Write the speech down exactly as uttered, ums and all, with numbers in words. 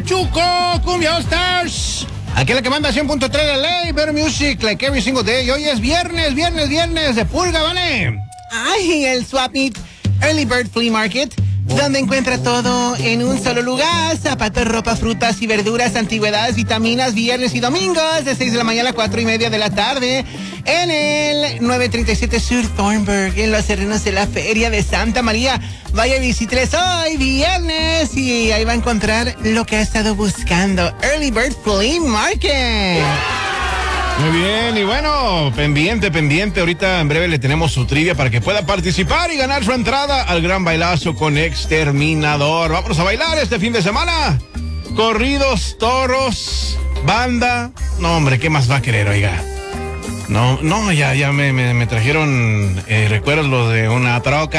Pachuco, Cumbia All Stars. Aquí la que manda cien punto tres de ley, Better Music, like every single day. Y hoy es viernes, viernes, viernes de pulga, ¿vale? Ay, el Swap Meet Early Bird Flea Market, donde encuentra todo en un solo lugar. Zapatos, ropa, frutas y verduras, antigüedades, vitaminas, viernes y domingos, de seis de la mañana a cuatro y media de la tarde. En el novecientos treinta y siete Sur Thornburg, en los terrenos de la Feria de Santa María. Vaya, visíteles hoy, viernes, y ahí va a encontrar lo que ha estado buscando. Early Bird Flea Market. Muy bien, y bueno, pendiente, pendiente. Ahorita en breve le tenemos su trivia para que pueda participar y ganar su entrada al gran bailazo con Exterminador. Vámonos a bailar este fin de semana. Corridos, toros, banda. No, hombre, ¿qué más va a querer, oiga? No, no, ya, ya me, me, me trajeron eh, recuerdos los de una troca.